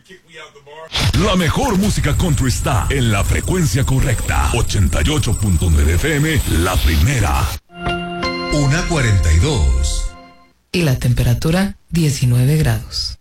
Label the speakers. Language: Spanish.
Speaker 1: La mejor música country está en la frecuencia correcta. 88.9 FM, la primera.
Speaker 2: 1:42.
Speaker 3: Y la temperatura, 19 grados.